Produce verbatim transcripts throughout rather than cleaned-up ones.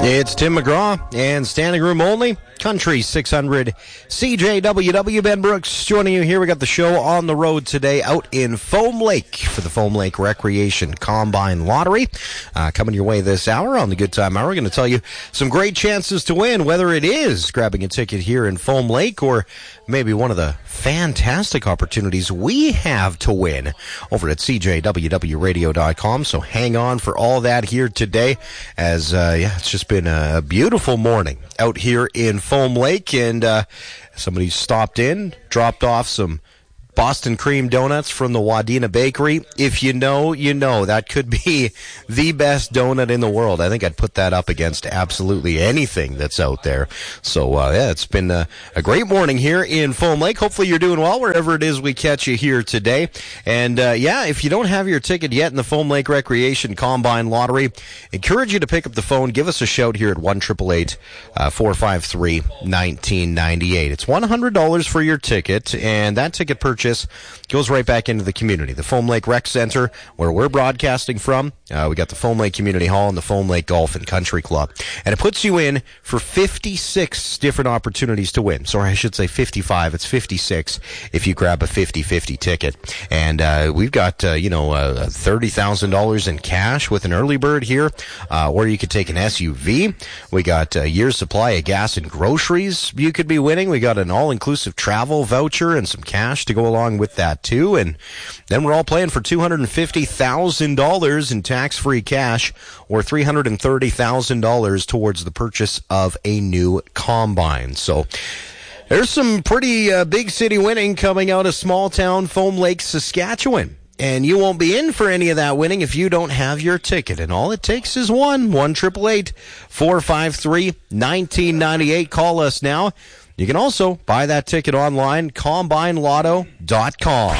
It's Tim McGraw and standing room only. Country six hundred C J W W. Ben Brooks joining you here. We got the show on the road today out in Foam Lake for the Foam Lake Recreation Combine Lottery. Uh, coming your way this hour on the Good Time Hour. We're going to tell you some great chances to win, whether it is grabbing a ticket here in Foam Lake or maybe one of the fantastic opportunities we have to win over at C J W W radio dot com. So hang on for all that here today as, uh, yeah, it's just been a beautiful morning out here in Foam Lake, and uh, somebody stopped in, dropped off some Boston cream donuts from the Wadena Bakery. If you know, you know. That could be the best donut in the world. I think I'd put that up against absolutely anything that's out there. So, uh, yeah, it's been a, a great morning here in Foam Lake. Hopefully you're doing well wherever it is we catch you here today. And, uh, yeah, if you don't have your ticket yet in the Foam Lake Recreation Combine Lottery, encourage you to pick up the phone. Give us a shout here at one eight eight eight, four five three, one nine nine eight. It's one hundred dollars for your ticket, and that ticket purchase goes right back into the community. The Foam Lake Rec Center, where we're broadcasting from. Uh, we got the Foam Lake Community Hall and the Foam Lake Golf and Country Club. And it puts you in for fifty-six different opportunities to win. Sorry, I should say fifty-five. It's fifty-six if you grab a fifty-fifty ticket. And uh, we've got, uh, you know, uh, thirty thousand dollars in cash with an early bird here, uh, or you could take an S U V. We got a year's supply of gas and groceries you could be winning. We got an all-inclusive travel voucher and some cash to go along with that too. And then we're all playing for two hundred fifty thousand dollars in tax-free cash or three hundred thirty thousand dollars towards the purchase of a new combine. So there's some pretty uh, big city winning coming out of small town Foam Lake, Saskatchewan. And you won't be in for any of that winning if you don't have your ticket. And all it takes is one, one eight eight eight, four five three, one nine nine eight. Call us now. You can also buy that ticket online, combine lotto dot com.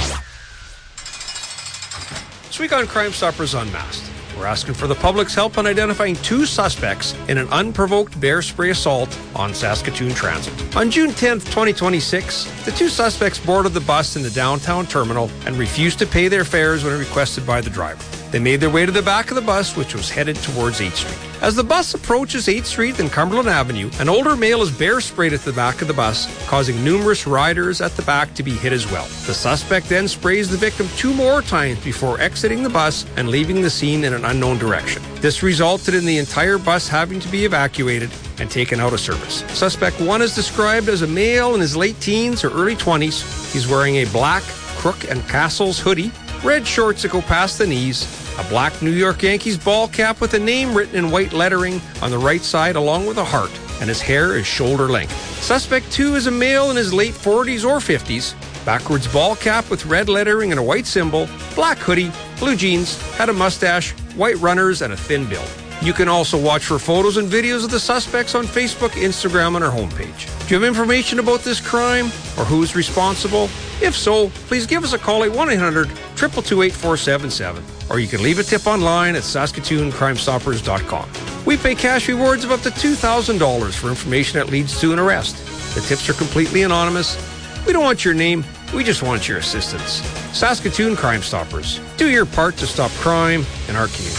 This week on Crime Stoppers Unmasked, we're asking for the public's help on identifying two suspects in an unprovoked bear spray assault on Saskatoon Transit. On June tenth, twenty twenty-six, the two suspects boarded the bus in the downtown terminal and refused to pay their fares when requested by the driver. They made their way to the back of the bus, which was headed towards eighth street. As the bus approaches eighth street and Cumberland Avenue, an older male is bear sprayed at the back of the bus, causing numerous riders at the back to be hit as well. The suspect then sprays the victim two more times before exiting the bus and leaving the scene in an unknown direction. This resulted in the entire bus having to be evacuated and taken out of service. Suspect one is described as a male in his late teens or early twenties. He's wearing a black Crook and Castles hoodie, red shorts that go past the knees, a black New York Yankees ball cap with a name written in white lettering on the right side along with a heart, and his hair is shoulder length. Suspect two is a male in his late forties or fifties, backwards ball cap with red lettering and a white symbol, black hoodie, blue jeans, had a mustache, white runners, and a thin build. You can also watch for photos and videos of the suspects on Facebook, Instagram, and our homepage. Do you have information about this crime or who's responsible? If so, please give us a call at one eight hundred, two two two, eight four seven seven, or you can leave a tip online at saskatoon crime stoppers dot com. We pay cash rewards of up to two thousand dollars for information that leads to an arrest. The tips are completely anonymous. We don't want your name, we just want your assistance. Saskatoon Crime Stoppers. Do your part to stop crime in our community.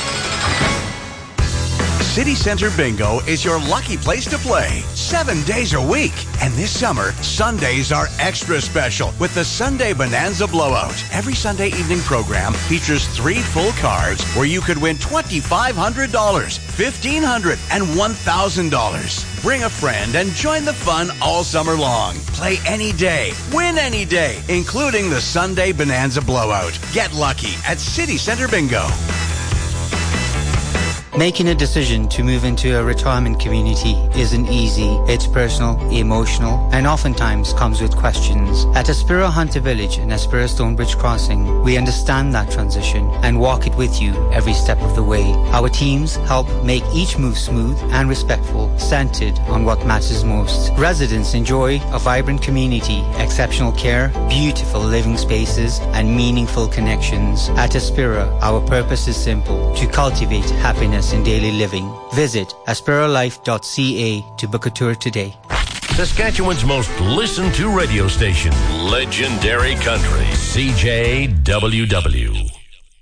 City Center Bingo is your lucky place to play seven days a week. And this summer, Sundays are extra special with the Sunday Bonanza Blowout. Every Sunday evening program features three full cards where you could win two thousand five hundred dollars, fifteen hundred dollars, and one thousand dollars. Bring a friend and join the fun all summer long. Play any day, win any day, including the Sunday Bonanza Blowout. Get lucky at City Center Bingo. Making a decision to move into a retirement community isn't easy. It's personal, emotional, and oftentimes comes with questions. At Aspira Hunter Village and Aspira Stonebridge Crossing, we understand that transition and walk it with you every step of the way. Our teams help make each move smooth and respectful, centered on what matters most. Residents enjoy a vibrant community, exceptional care, beautiful living spaces, and meaningful connections. At Aspira, our purpose is simple: to cultivate happiness in daily living. Visit aspira life dot c a to book a tour today. Saskatchewan's most listened to radio station, Legendary Country, C J W W.